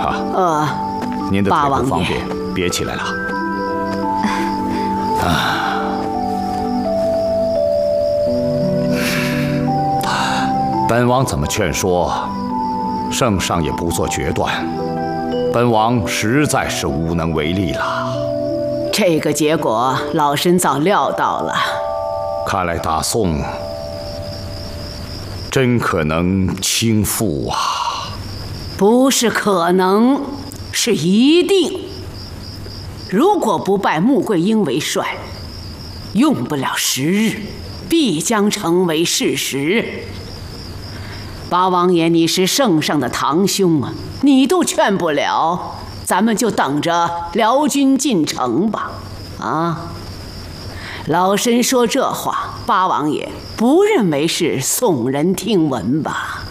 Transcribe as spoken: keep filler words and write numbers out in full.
呃， 您的腿八王爷不方便，别起来了。啊，本王怎么劝说，圣上也不做决断，本王实在是无能为力了。 这个结果老身早料到了。 看来大宋真可能倾覆啊！ 不是可能，是一定。如果不拜穆桂英为帅，用不了十日，必将成为事实。八王爷，你是圣上的堂兄啊，你都劝不了，咱们就等着辽军进城吧。啊，老身说这话，八王爷不认为是耸人听闻吧？